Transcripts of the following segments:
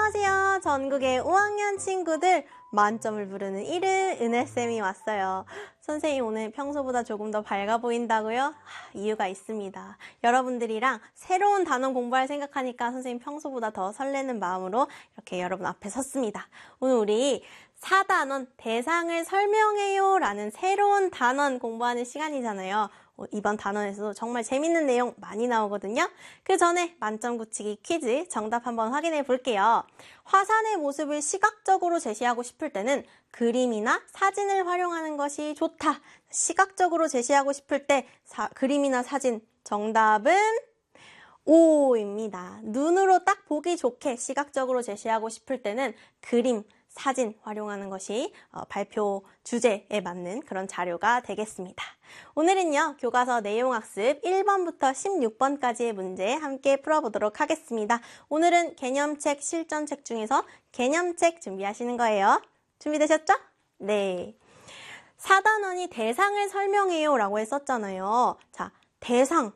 안녕하세요. 전국의 5학년 친구들 만점을 부르는 1일 은혜쌤이 왔어요. 선생님 오늘 평소보다 조금 더 밝아 보인다고요? 이유가 있습니다. 여러분들이랑 새로운 단원 공부할 생각하니까 선생님 평소보다 더 설레는 마음으로 이렇게 여러분 앞에 섰습니다. 오늘 우리 4단원 대상을 설명해요 라는 새로운 단원 공부하는 시간이잖아요. 이번 단원에서도 정말 재밌는 내용 많이 나오거든요. 그 전에 만점 굳히기 퀴즈 정답 한번 확인해 볼게요. 화산의 모습을 시각적으로 제시하고 싶을 때는 그림이나 사진을 활용하는 것이 좋다. 시각적으로 제시하고 싶을 때 그림이나 사진 정답은 O입니다. 눈으로 딱 보기 좋게 시각적으로 제시하고 싶을 때는 그림, 사진 활용하는 것이 발표 주제에 맞는 그런 자료가 되겠습니다. 오늘은요, 교과서 내용학습 1번부터 16번까지의 문제 함께 풀어보도록 하겠습니다. 오늘은 개념책, 실전책 중에서 개념책 준비하시는 거예요. 준비되셨죠? 네. 4단원이 대상을 설명해요 라고 했었잖아요. 자, 대상.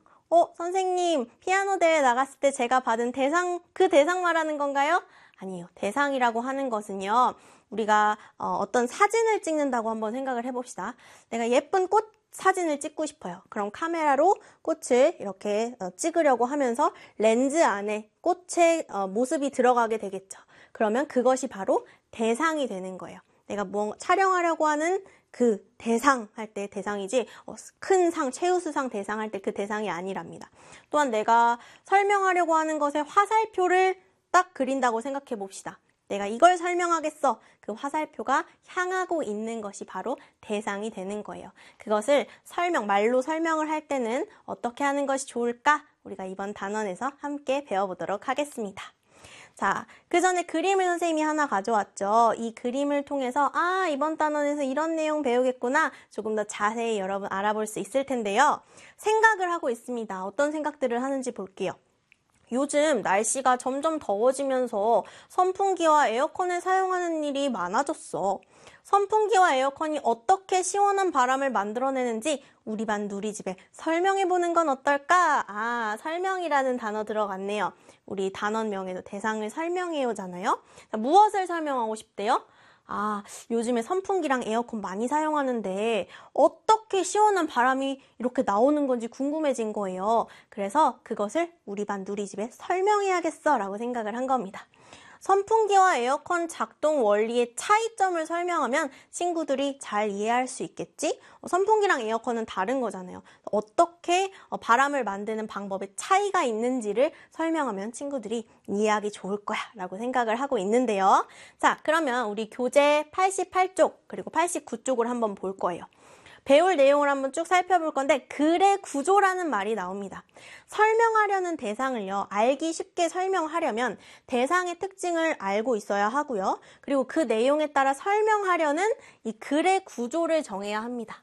선생님, 피아노 대회 나갔을 때 제가 받은 대상, 그 대상 말하는 건가요? 아니요. 대상이라고 하는 것은요. 우리가 어떤 사진을 찍는다고 한번 생각을 해봅시다. 내가 예쁜 꽃 사진을 찍고 싶어요. 그럼 카메라로 꽃을 이렇게 찍으려고 하면서 렌즈 안에 꽃의 모습이 들어가게 되겠죠. 그러면 그것이 바로 대상이 되는 거예요. 내가 뭐 촬영하려고 하는 그 대상 할 때 대상이지 큰 상, 최우수상 대상 할 때 그 대상이 아니랍니다. 또한 내가 설명하려고 하는 것의 화살표를 딱 그린다고 생각해 봅시다. 내가 이걸 설명하겠어. 그 화살표가 향하고 있는 것이 바로 대상이 되는 거예요. 그것을 말로 설명을 할 때는 어떻게 하는 것이 좋을까? 우리가 이번 단원에서 함께 배워보도록 하겠습니다. 자, 그 전에 그림을 선생님이 하나 가져왔죠. 이 그림을 통해서 이번 단원에서 이런 내용 배우겠구나. 조금 더 자세히 여러분 알아볼 수 있을 텐데요. 생각을 하고 있습니다. 어떤 생각들을 하는지 볼게요. 요즘 날씨가 점점 더워지면서 선풍기와 에어컨을 사용하는 일이 많아졌어. 선풍기와 에어컨이 어떻게 시원한 바람을 만들어내는지 우리 반 누리집에 설명해보는 건 어떨까? 설명이라는 단어 들어갔네요. 우리 단원명에도 대상을 설명해요잖아요. 무엇을 설명하고 싶대요? 요즘에 선풍기랑 에어컨 많이 사용하는데 어떻게 시원한 바람이 이렇게 나오는 건지 궁금해진 거예요. 그래서 그것을 우리 반 누리집에 설명해야겠어 라고 생각을 한 겁니다. 선풍기와 에어컨 작동 원리의 차이점을 설명하면 친구들이 잘 이해할 수 있겠지? 선풍기랑 에어컨은 다른 거잖아요. 어떻게 바람을 만드는 방법에 차이가 있는지를 설명하면 친구들이 이해하기 좋을 거야 라고 생각을 하고 있는데요. 자, 그러면 우리 교재 88쪽 그리고 89쪽을 한번 볼 거예요. 배울 내용을 한번 쭉 살펴볼 건데 글의 구조라는 말이 나옵니다. 설명하려는 대상을요. 알기 쉽게 설명하려면 대상의 특징을 알고 있어야 하고요. 그리고 그 내용에 따라 설명하려는 이 글의 구조를 정해야 합니다.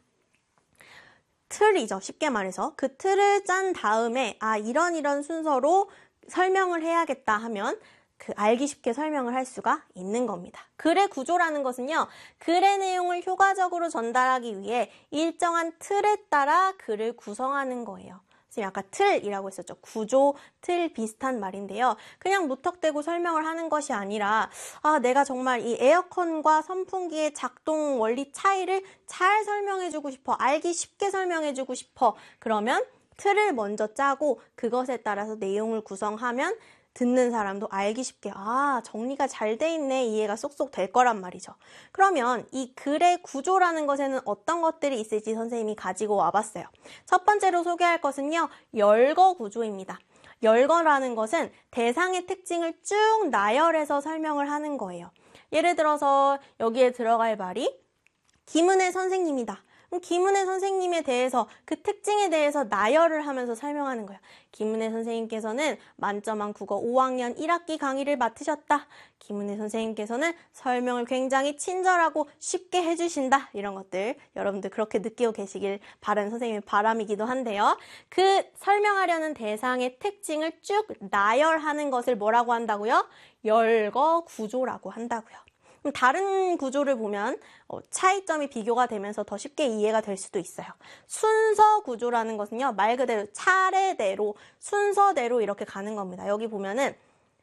틀이죠. 쉽게 말해서 그 틀을 짠 다음에 이런 순서로 설명을 해야겠다 하면 알기 쉽게 설명을 할 수가 있는 겁니다. 글의 구조라는 것은요, 글의 내용을 효과적으로 전달하기 위해 일정한 틀에 따라 글을 구성하는 거예요. 지금 아까 틀이라고 했었죠. 구조, 틀 비슷한 말인데요. 그냥 무턱대고 설명을 하는 것이 아니라 내가 정말 이 에어컨과 선풍기의 작동 원리 차이를 잘 설명해주고 싶어. 알기 쉽게 설명해주고 싶어. 그러면 틀을 먼저 짜고 그것에 따라서 내용을 구성하면 듣는 사람도 알기 쉽게 정리가 잘 돼 있네 이해가 쏙쏙 될 거란 말이죠. 그러면 이 글의 구조라는 것에는 어떤 것들이 있을지 선생님이 가지고 와봤어요. 첫 번째로 소개할 것은요. 열거 구조입니다. 열거라는 것은 대상의 특징을 쭉 나열해서 설명을 하는 거예요. 예를 들어서 여기에 들어갈 말이 김은혜 선생님이다. 김은혜 선생님에 대해서 그 특징에 대해서 나열을 하면서 설명하는 거예요. 김은혜 선생님께서는 만점한 국어 5학년 1학기 강의를 맡으셨다. 김은혜 선생님께서는 설명을 굉장히 친절하고 쉽게 해주신다. 이런 것들 여러분들 그렇게 느끼고 계시길 바라는 선생님의 바람이기도 한데요. 그 설명하려는 대상의 특징을 쭉 나열하는 것을 뭐라고 한다고요? 열거 구조라고 한다고요. 다른 구조를 보면 차이점이 비교가 되면서 더 쉽게 이해가 될 수도 있어요. 순서 구조라는 것은요. 말 그대로 차례대로 순서대로 이렇게 가는 겁니다. 여기 보면은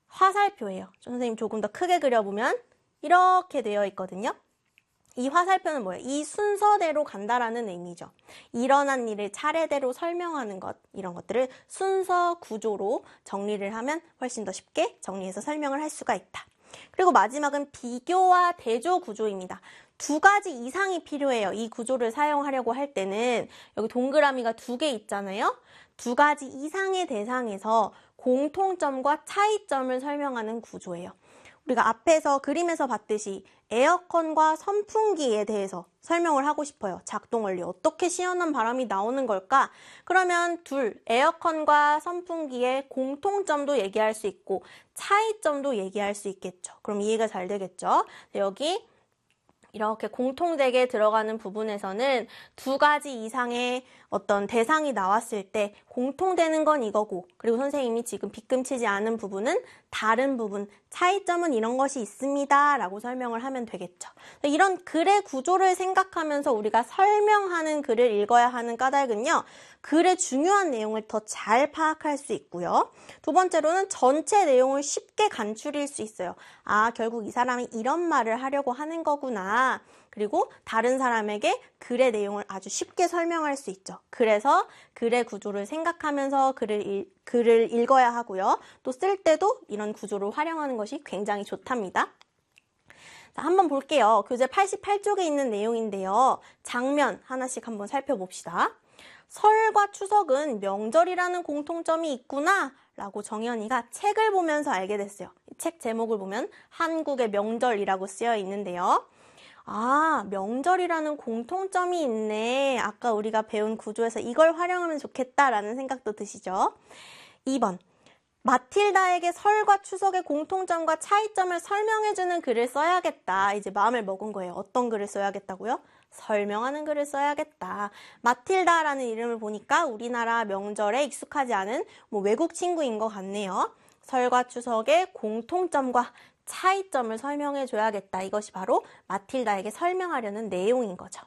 화살표예요. 선생님 조금 더 크게 그려보면 이렇게 되어 있거든요. 이 화살표는 뭐예요? 이 순서대로 간다라는 의미죠. 일어난 일을 차례대로 설명하는 것, 이런 것들을 순서 구조로 정리를 하면 훨씬 더 쉽게 정리해서 설명을 할 수가 있다. 그리고 마지막은 비교와 대조 구조입니다. 두 가지 이상이 필요해요. 이 구조를 사용하려고 할 때는 여기 동그라미가 두 개 있잖아요. 두 가지 이상의 대상에서 공통점과 차이점을 설명하는 구조예요. 우리가 앞에서 그림에서 봤듯이 에어컨과 선풍기에 대해서 설명을 하고 싶어요. 작동 원리, 어떻게 시원한 바람이 나오는 걸까? 그러면 에어컨과 선풍기의 공통점도 얘기할 수 있고 차이점도 얘기할 수 있겠죠. 그럼 이해가 잘 되겠죠? 여기 이렇게 공통되게 들어가는 부분에서는 두 가지 이상의 어떤 대상이 나왔을 때 공통되는 건 이거고, 그리고 선생님이 지금 빗금치지 않은 부분은 다른 부분, 차이점은 이런 것이 있습니다 라고 설명을 하면 되겠죠. 이런 글의 구조를 생각하면서 우리가 설명하는 글을 읽어야 하는 까닭은요, 글의 중요한 내용을 더 잘 파악할 수 있고요. 두 번째로는 전체 내용을 쉽게 간추릴 수 있어요. 아, 결국 이 사람이 이런 말을 하려고 하는 거구나. 그리고 다른 사람에게 글의 내용을 아주 쉽게 설명할 수 있죠. 그래서 글의 구조를 생각하면서 글을 읽어야 하고요. 또 쓸 때도 이런 구조를 활용하는 것이 굉장히 좋답니다. 자, 한번 볼게요. 교재 88쪽에 있는 내용인데요. 장면 하나씩 한번 살펴봅시다. 설과 추석은 명절이라는 공통점이 있구나 라고 정연이가 책을 보면서 알게 됐어요. 책 제목을 보면 한국의 명절이라고 쓰여 있는데요. 아, 명절이라는 공통점이 있네. 아까 우리가 배운 구조에서 이걸 활용하면 좋겠다라는 생각도 드시죠? 2번. 마틸다에게 설과 추석의 공통점과 차이점을 설명해주는 글을 써야겠다. 이제 마음을 먹은 거예요. 어떤 글을 써야겠다고요? 설명하는 글을 써야겠다. 마틸다라는 이름을 보니까 우리나라 명절에 익숙하지 않은 외국 친구인 것 같네요. 설과 추석의 공통점과 차이점을 설명해 줘야겠다. 이것이 바로 마틸다에게 설명하려는 내용인 거죠.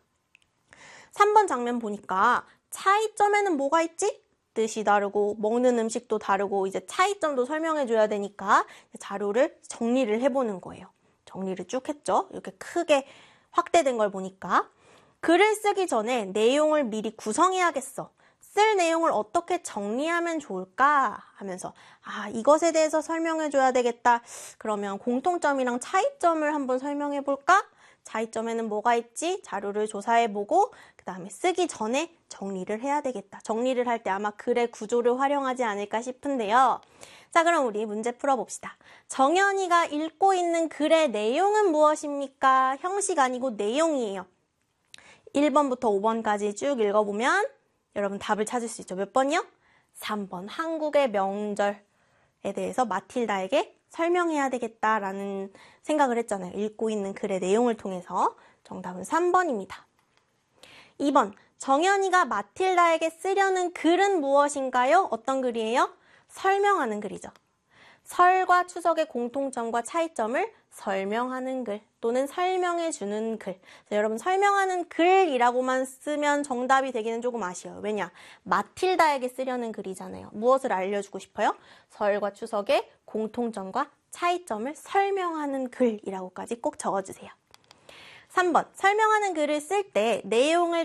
3번 장면 보니까 차이점에는 뭐가 있지? 뜻이 다르고 먹는 음식도 다르고 이제 차이점도 설명해 줘야 되니까 자료를 정리를 해보는 거예요. 정리를 쭉 했죠. 이렇게 크게 확대된 걸 보니까 글을 쓰기 전에 내용을 미리 구성해야겠어. 쓸 내용을 어떻게 정리하면 좋을까 하면서 이것에 대해서 설명해 줘야 되겠다. 그러면 공통점이랑 차이점을 한번 설명해 볼까? 차이점에는 뭐가 있지? 자료를 조사해보고 그 다음에 쓰기 전에 정리를 해야 되겠다. 정리를 할 때 아마 글의 구조를 활용하지 않을까 싶은데요. 자, 그럼 우리 문제 풀어봅시다. 정연이가 읽고 있는 글의 내용은 무엇입니까? 형식 아니고 내용이에요. 1번부터 5번까지 쭉 읽어보면 여러분 답을 찾을 수 있죠. 몇 번이요? 3번. 한국의 명절에 대해서 마틸다에게 설명해야 되겠다라는 생각을 했잖아요. 읽고 있는 글의 내용을 통해서. 정답은 3번입니다. 2번. 정연이가 마틸다에게 쓰려는 글은 무엇인가요? 어떤 글이에요? 설명하는 글이죠. 설과 추석의 공통점과 차이점을 설명하는 글 또는 설명해 주는 글. 여러분 설명하는 글이라고만 쓰면 정답이 되기는 조금 아쉬워요. 왜냐? 마틸다에게 쓰려는 글이잖아요. 무엇을 알려주고 싶어요? 설과 추석의 공통점과 차이점을 설명하는 글이라고까지 꼭 적어주세요. 3번 설명하는 글을 쓸 때 내용을